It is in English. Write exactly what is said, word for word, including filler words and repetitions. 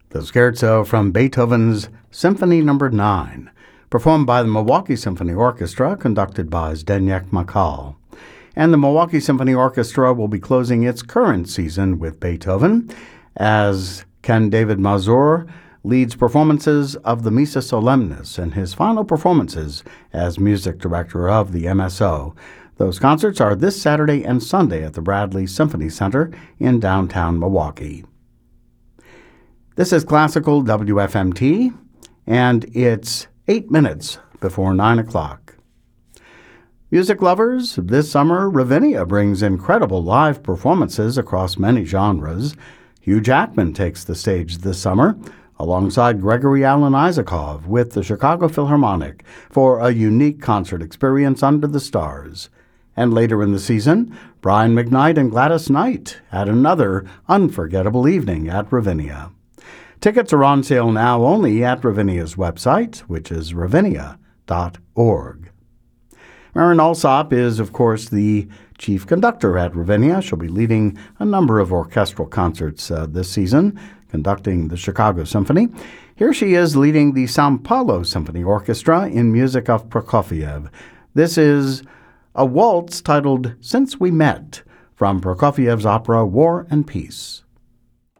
the scherzo from Beethoven's Symphony Number nine, performed by the Milwaukee Symphony Orchestra, conducted by Zdeněk Makal. And the Milwaukee Symphony Orchestra will be closing its current season with Beethoven, as Ken David Mazur leads performances of the Missa Solemnis and his final performances as music director of the M S O. Those concerts are this Saturday and Sunday at the Bradley Symphony Center in downtown Milwaukee. This is Classical W F M T, and it's eight minutes before nine o'clock. Music lovers, this summer, Ravinia brings incredible live performances across many genres. Hugh Jackman takes the stage this summer, alongside Gregory Alan Isakov with the Chicago Philharmonic for a unique concert experience under the stars. And later in the season, Brian McKnight and Gladys Knight at another unforgettable evening at Ravinia. Tickets are on sale now only at Ravinia's website, which is ravinia dot org. Marin Alsop is, of course, the chief conductor at Ravinia. She'll be leading a number of orchestral concerts uh, this season, conducting the Chicago Symphony. Here she is leading the São Paulo Symphony Orchestra in music of Prokofiev. This is a waltz titled Since We Met, from Prokofiev's opera War and Peace.